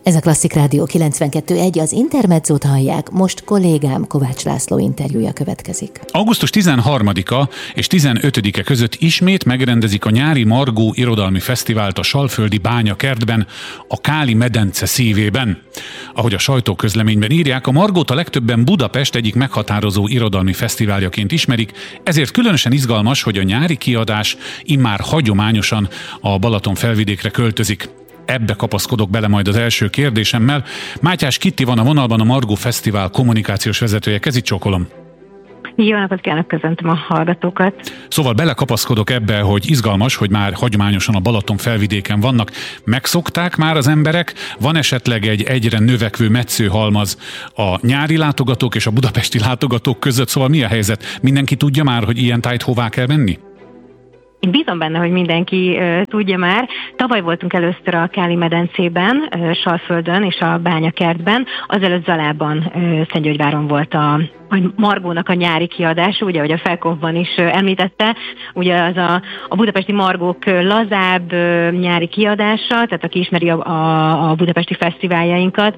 Ez a Klasszik Rádió 92.1, az Intermezzót hallják, most kollégám Kovács László interjúja következik. Augusztus 13-a és 15-e között ismét megrendezik a nyári Margó irodalmi fesztivált a Salföldi Bányakertben, a Káli medence szívében. Ahogy a sajtóközleményben írják, a Margót a legtöbben Budapest egyik meghatározó irodalmi fesztiváljaként ismerik, ezért különösen izgalmas, hogy a nyári kiadás immár hagyományosan a Balaton felvidékre költözik. Ebbe kapaszkodok bele majd az első kérdésemmel. Mátyás Kitti van a vonalban, a Margó Fesztivál kommunikációs vezetője. Kezit csókolom. Jó napot kívánok, köszöntöm a hallgatókat. Szóval belekapaszkodok ebbe, hogy izgalmas, hogy már hagyományosan a Balaton felvidéken vannak. Megszokták már az emberek? Van esetleg egy egyre növekvő metszőhalmaz a nyári látogatók és a budapesti látogatók között? Szóval mi a helyzet? Mindenki tudja már, hogy ilyen tájt hová kell menni? Én bízom benne, hogy mindenki tudja már. Tavaly voltunk először a Káli medencében, Salföldön és a Bányakertben. Azelőtt Zalában, Szentgyörgyváron volt a Margónak a nyári kiadása, ugye, ahogy a Felkonfban is említette, ugye az a budapesti Margók lazább nyári kiadása, tehát aki ismeri a budapesti fesztiváljainkat,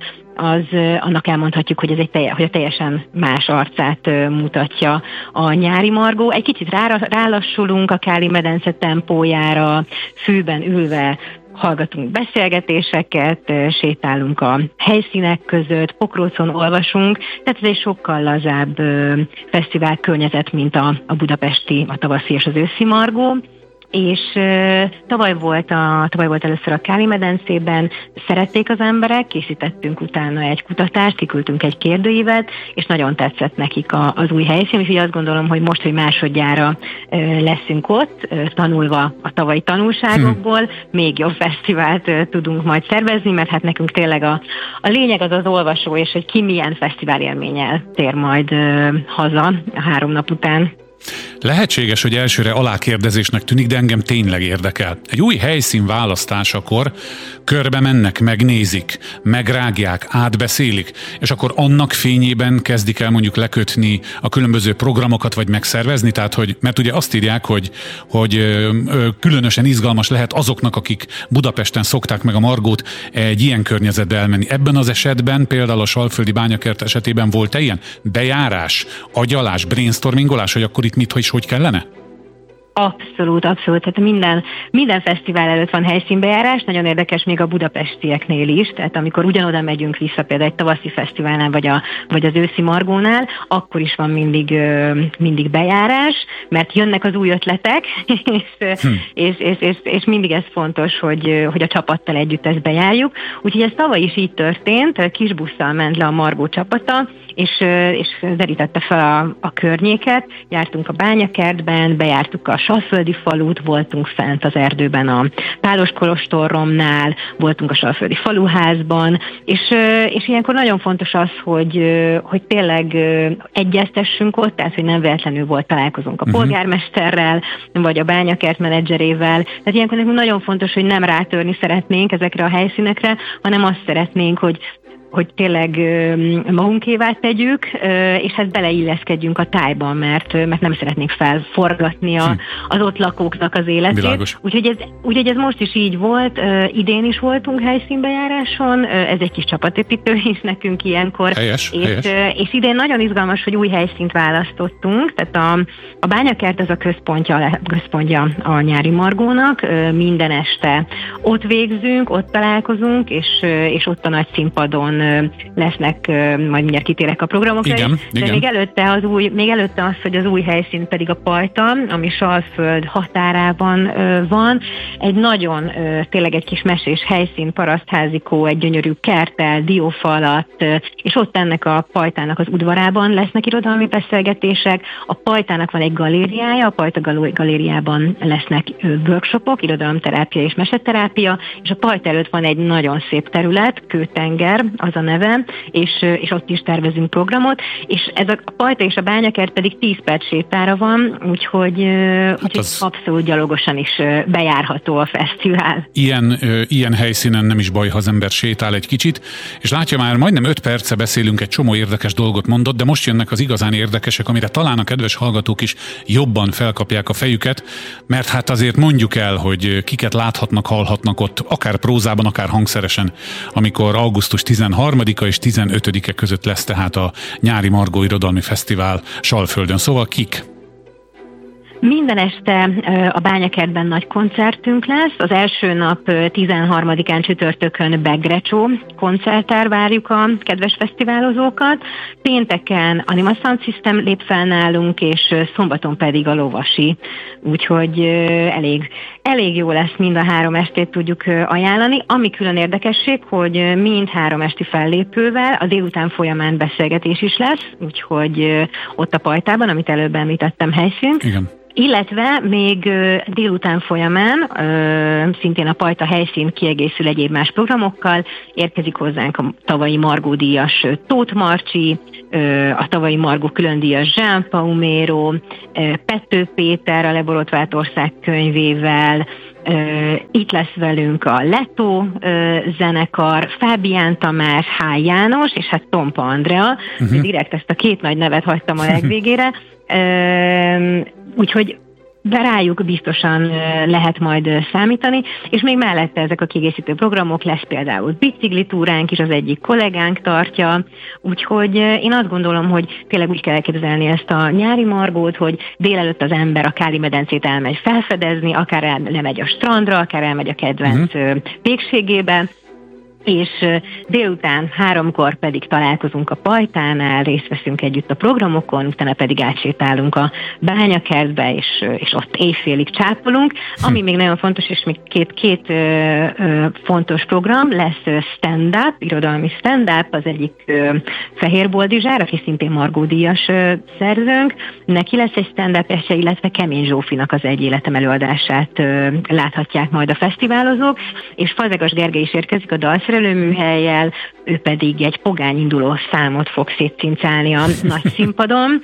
annak elmondhatjuk, hogy ez hogy a teljesen más arcát mutatja a nyári Margó. Egy kicsit rálassulunk a Káli medence tempójára, fűben ülve hallgatunk beszélgetéseket, sétálunk a helyszínek között, pokrócon olvasunk, tehát ez egy sokkal lazább fesztivál környezet, mint a budapesti, a tavaszi és az őszi Margó. És tavaly volt először a Káli medencében, szerették az emberek, készítettünk utána egy kutatást, kiküldtünk egy kérdőívet, és nagyon tetszett nekik az új helyszín, úgyhogy azt gondolom, hogy most, hogy másodjára leszünk ott, tanulva a tavalyi tanulságokból, még jobb fesztivált tudunk majd szervezni, mert hát nekünk tényleg a lényeg az olvasó, és hogy ki milyen fesztivál élménnyel tér majd haza a 3 nap után. Lehetséges, hogy elsőre alákérdezésnek tűnik, de engem tényleg érdekel. Egy új helyszín választásakor körbe mennek, megnézik, megrágják, átbeszélik, és akkor annak fényében kezdik el mondjuk lekötni a különböző programokat, vagy megszervezni, tehát mert ugye azt írják, hogy különösen izgalmas lehet azoknak, akik Budapesten szokták meg a Margót egy ilyen környezetbe elmenni. Ebben az esetben, például a Salföldi Bányakert esetében volt-e ilyen bejárás, agyalás, brainstormingolás, hogy akkor itt mit és hogy kellene? Abszolút. Tehát minden fesztivál előtt van helyszínbejárás, nagyon érdekes még a budapestieknél is, tehát amikor ugyanoda megyünk vissza, például egy tavaszi fesztiválnál, vagy az őszi Margónál, akkor is van mindig bejárás, mert jönnek az új ötletek, és mindig ez fontos, hogy a csapattal együtt ezt bejárjuk. Úgyhogy ez tavaly is így történt, kis busszal ment le a Margó csapata, és derítette fel a környéket, jártunk a Bányakertben, bejártuk a Salföldi falut, voltunk fent az erdőben a Pálos kolostorromnál, voltunk a Salföldi faluházban, és ilyenkor nagyon fontos az, hogy tényleg egyeztessünk ott, tehát hogy nem véletlenül volt találkozunk a polgármesterrel, vagy a Bányakert menedzserével, tehát ilyenkor nekünk nagyon fontos, hogy nem rátörni szeretnénk ezekre a helyszínekre, hanem azt szeretnénk, hogy tényleg magunkévá tegyük, és hát beleilleszkedjünk a tájba, mert nem szeretnénk felforgatni az ott lakóknak az életét. Világos. Úgyhogy ez most is így volt, idén is voltunk helyszínbejáráson, ez egy kis csapatépítő is nekünk ilyenkor. Helyes. És idén nagyon izgalmas, hogy új helyszínt választottunk, tehát a Bányakert az a központja a nyári Margónak, minden este ott végzünk, ott találkozunk, és ott a nagy színpadon lesznek, majd mindjárt kitérek a programokra. Igen. Még előtte az, hogy az új helyszín pedig a Pajta, ami Salföld határában van. Egy nagyon, tényleg egy kis mesés helyszín, parasztházikó, egy gyönyörű kerttel, diófalat, és ott ennek a Pajtának az udvarában lesznek irodalmi beszélgetések. A Pajtának van egy galériája, a Pajta galériában lesznek workshopok, irodalomterápia és meseterápia, és a Pajta előtt van egy nagyon szép terület, Kőtenger, az az a neve, és ott is tervezünk programot, és ez a Pajta és a Bányakert pedig 10 perc sétára van, úgyhogy abszolút gyalogosan is bejárható a fesztivál. Ilyen helyszínen nem is baj, ha az ember sétál egy kicsit, és látja, már majdnem 5 perce beszélünk, egy csomó érdekes dolgot mondott, de most jönnek az igazán érdekesek, amire talán a kedves hallgatók is jobban felkapják a fejüket, mert hát azért mondjuk el, hogy kiket láthatnak, hallhatnak ott, akár prózában, akár hangszeresen, amikor augusztus 13-a és 15-e között lesz tehát a Nyári Margó Irodalmi Fesztivál Salföldön. Szóval kik? Minden este a Bányakertben nagy koncertünk lesz. Az első nap 13-án csütörtökön Begrecsó koncerttel várjuk a kedves fesztiválozókat. Pénteken Anima Sound System lép fel nálunk, és szombaton pedig a Lovasi. Úgyhogy elég jó lesz, mind a 3 estét tudjuk ajánlani. Ami külön érdekesség, hogy mind 3 esti fellépővel a délután folyamán beszélgetés is lesz, úgyhogy ott a Pajtában, amit előbb említettem, helyszín. Igen. Illetve még délután folyamán szintén a Pajta helyszín kiegészül egyéb más programokkal, érkezik hozzánk a tavalyi Margó díjas Tóth Marcsi, a tavalyi Margó külön díjas Jean Paumero, Pettő Péter a Leborotváltország könyvével, itt lesz velünk a Leto zenekar, Fábián Tamás, H. János, és hát Tompa Andrea, direkt ezt a 2 nagy nevet hagytam a legvégére, úgyhogy rájuk biztosan lehet majd számítani, és még mellette ezek a kiegészítő programok, lesz például biciklitúránk is, az egyik kollégánk tartja, úgyhogy én azt gondolom, hogy tényleg úgy kell elképzelni ezt a Nyári Margót, hogy délelőtt az ember a Káli-medencét elmegy felfedezni, akár lemegy a strandra, akár elmegy a kedvenc pékségébe, és délután 3-kor pedig találkozunk a Pajtánál, részt veszünk együtt a programokon, utána pedig átsétálunk a Bányakertbe, és ott éjfélig csápolunk. Ami még nagyon fontos, és még két fontos program, lesz stand-up, irodalmi stand-up, az egyik Fehér Boldizsár, aki szintén Margó díjas szerzőnk, neki lesz egy stand-up-ese, illetve Kemény Zsófinak az Egy életem előadását láthatják majd a fesztiválozók, és Fazekas Gergely is érkezik a dalszerelőműhellyel, ő pedig egy pogány induló számot fog szétcincálni a nagy színpadon.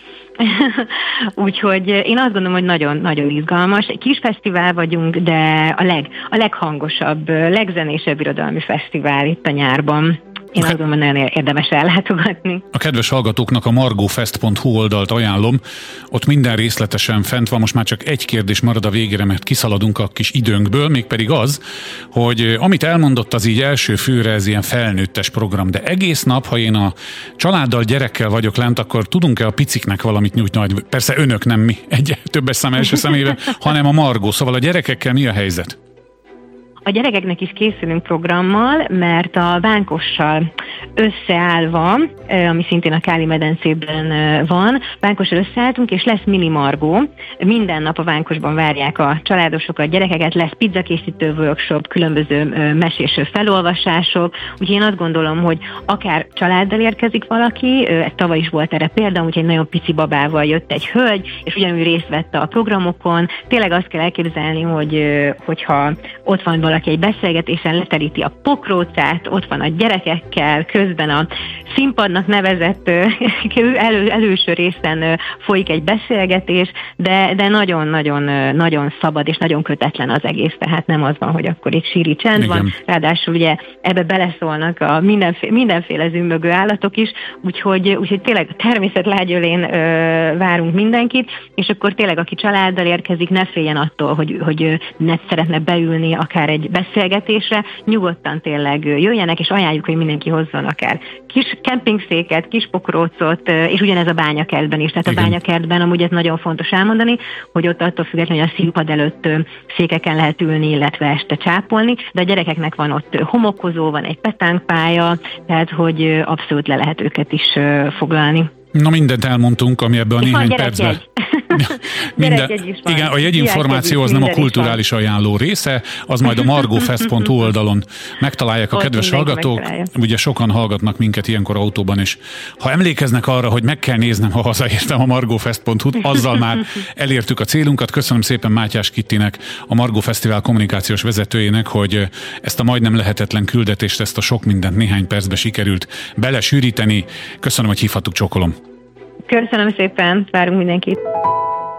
Úgyhogy én azt gondolom, hogy nagyon-nagyon izgalmas. Egy kis fesztivál vagyunk, de a leghangosabb, legzenésebb irodalmi fesztivál itt a nyárban. Én azt gondolom, hogy nagyon érdemes ellátogatni. A kedves hallgatóknak a margofest.hu oldalt ajánlom. Ott minden részletesen fent van. Most már csak egy kérdés marad a végére, mert kiszaladunk a kis időnkből, mégpedig az, hogy amit elmondott, az így első főre ez ilyen felnőttes program, de egész nap, ha én a családdal, gyerekkel vagyok lent, akkor tudunk-e a piciknek valamit nyújtani? Persze önök, nem mi, egy többes szám első személyben, hanem a Margó. Szóval a gyerekekkel mi a helyzet? A gyerekeknek is készülünk programmal, mert a Vánkossal összeállva, ami szintén a Káli-medencében van, Vánkossal összeálltunk, és lesz mini Margó. Minden nap a Vánkosban várják a családosokat, gyerekeket, lesz pizzakészítő workshop, különböző mesés felolvasások, úgyhogy én azt gondolom, hogy akár családdal érkezik valaki, tavaly is volt erre példa, úgyhogy egy nagyon pici babával jött egy hölgy, és ugyanúgy részt vett a programokon. Tényleg azt kell elképzelni, hogyha ott van valaki egy beszélgetésen, leteríti a pokrócát, ott van a gyerekekkel, közben a színpadnak nevezett előső részen folyik egy beszélgetés, de nagyon szabad és nagyon kötetlen az egész, tehát nem az van, hogy akkor itt síri csend Igen. van, ráadásul ugye ebbe beleszólnak a mindenféle zümmögő állatok is, úgyhogy tényleg a természet lágyölén várunk mindenkit, és akkor tényleg aki családdal érkezik, ne féljen attól, hogy ne szeretne beülni akár egy beszélgetésre, nyugodtan tényleg jöjjenek, és ajánljuk, hogy mindenki hozzon akár kis kempingszéket, kis pokrócot, és ugyanez a Bányakertben is. Tehát igen. A Bányakertben amúgy ez nagyon fontos elmondani, hogy ott attól függetlenül, hogy a színpad előtt székeken lehet ülni, illetve este csápolni, de a gyerekeknek van ott homokozó, van egy petánkpálya, tehát hogy abszolút le lehet őket is foglalni. Na mindent elmondtunk, ami ebben a néhány percben Igen, a jegyinformáció az nem a kulturális ajánló része, az majd a margofest.hu oldalon megtalálják a kedves hallgatók. Ugye sokan hallgatnak minket ilyenkor autóban, és ha emlékeznek arra, hogy meg kell néznem, ha hazaértem a margofest.hu-t, azzal már elértük a célunkat. Köszönöm szépen Mátyás Kittinek, a Margó Fesztivál kommunikációs vezetőjének, hogy ezt a majdnem lehetetlen küldetést, ezt a sok mindent néhány percbe sikerült belesűríteni. Köszönöm, hogy hívhattuk, csókolom. Köszönöm szépen, várunk mindenkit.